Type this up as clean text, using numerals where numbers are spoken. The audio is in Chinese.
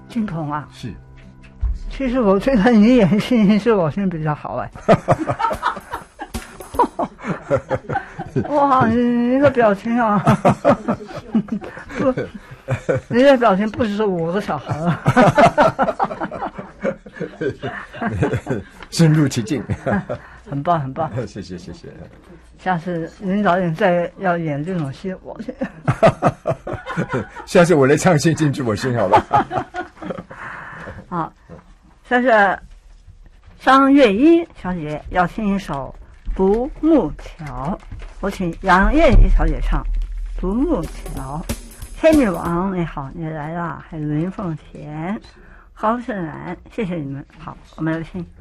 金童啊， 是。 其实我觉得你演戏是我先比较好哎。哇，你的表情啊，不，你的表情不只是我的小孩啊。 深入其境。 很棒很棒， 谢谢谢谢。 下次林导演再要演这种戏，我下次我来唱戏进去我心好了。 好，下次张月一小姐要听一首《独木桥》，我请杨艳怡小姐唱《独木桥》。天女王你好，你来了，还有林凤贤、高胜然，谢谢你们。好，我们来听。